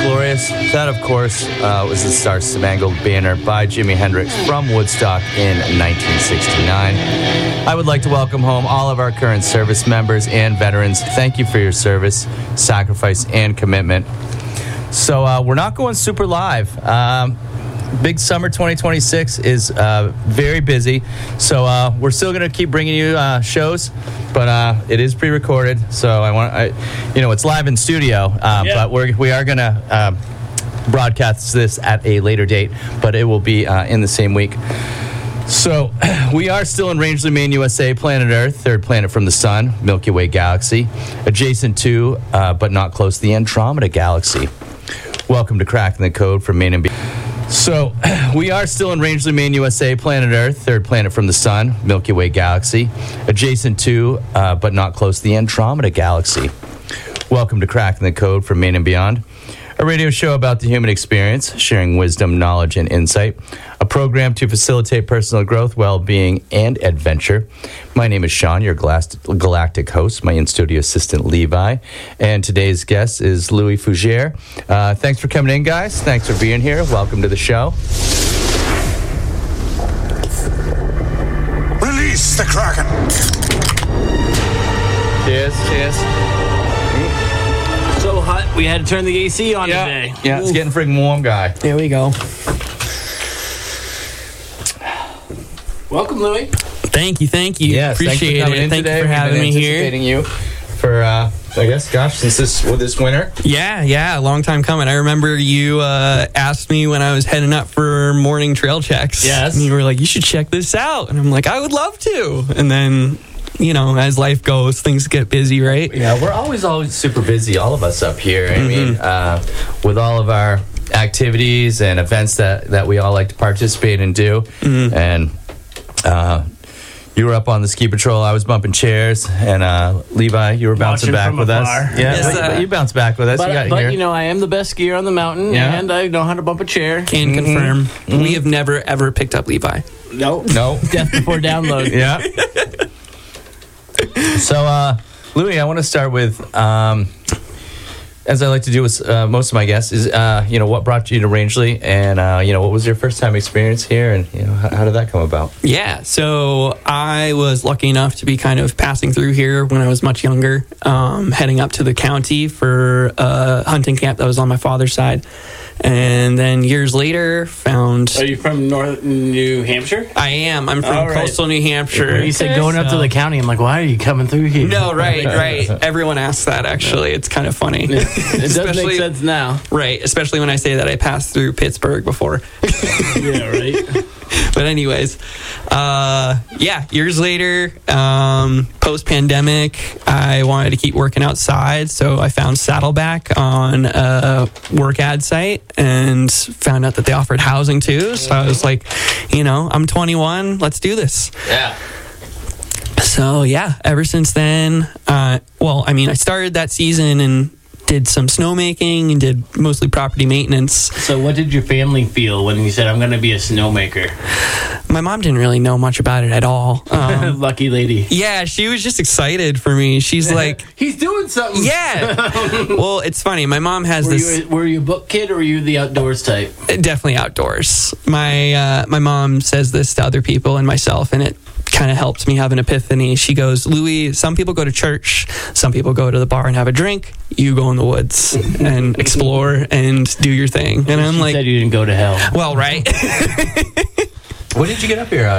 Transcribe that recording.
Glorious. That, of course, was the Star Spangled Banner by Jimi Hendrix from Woodstock in 1969. I would like to welcome home all of our current service members and veterans. Thank you for your service, sacrifice, and commitment. So we're not going super live. Big summer 2026 is very busy, so we're still going to keep bringing you shows, but it is pre-recorded, so it's live in studio, but we are going to broadcast this at a later date, but it will be in the same week. So we are still in Rangeley, Maine, USA, planet Earth, third planet from the sun, Milky Way galaxy, adjacent to, but not close to the Andromeda galaxy. Welcome to Cracking the Code from Maine and Beyond. So, we are still in Rangeley, Maine, USA, planet Earth, third planet from the sun, Milky Way galaxy, adjacent to, but not close to the Andromeda galaxy. Welcome to Cracking the Code from Maine and Beyond, a radio show about the human experience, sharing wisdom, knowledge, and insight, a program to facilitate personal growth, well-being, and adventure. My name is Sean, your galactic host, my in-studio assistant, Levi, and today's guest is Louis Fougere. Thanks for coming in, guys. Thanks for being here. Welcome to the show. Release the Kraken! Cheers. So hot, we had to turn the AC on today. Yeah, it's getting freaking warm, guy. There we go. Welcome, Louis. Thank you. Yes, Appreciate it. Thank you for having me here. Anticipating you for, I guess, since this winter. Yeah, a long time coming. I remember you asked me when I was heading up for morning trail checks. Yes. And you were like, you should check this out. And I'm like, I would love to. And then, as life goes, things get busy, right? Yeah, we're always super busy, all of us up here. I mean, with all of our activities and events that we all like to participate and do. And you were up on the ski patrol. I was bumping chairs, and Levi, you were bouncing back with us. Yeah, Yes, you bounced back with us. But you got here. I am the best skier on the mountain, and I know how to bump a chair. Can confirm. We have never, ever picked up Levi. No. Death before download. Yeah. So, Louis, I want to start with, as I like to do with most of my guests, is what brought you to Rangeley, and what was your first time experience here, and how did that come about? Yeah, so I was lucky enough to be kind of passing through here when I was much younger, heading up to the county for a hunting camp that was on my father's side. And then years later, found... Are you from North New Hampshire? I am. I'm from coastal New Hampshire. When you said going up to the county, I'm like, why are you coming through here? No, right. Everyone asks that, actually. It's kind of funny. It does make sense now. Right, especially when I say that I passed through Pittsburgh before. Yeah, right. But anyways, years later, post-pandemic, I wanted to keep working outside, so I found Saddleback on a work ad site and found out that they offered housing too. So I was like, I'm 21, let's do this. Yeah. So ever since then, I started that season and did some snowmaking and did mostly property maintenance. So what did your family feel when you said, I'm going to be a snowmaker? My mom didn't really know much about it at all. Lucky lady. Yeah, she was just excited for me. She's like... He's doing something. Yeah. Well, it's funny. My mom has Were you a book kid or were you the outdoors type? Definitely outdoors. My mom says this to other people and myself, and it kind of helped me have an epiphany. She goes, Louis, some people go to church, some people go to the bar and have a drink. You go in the woods and explore and do your thing. And I'm like... She said you didn't go to hell. Well, right. When did you get up here?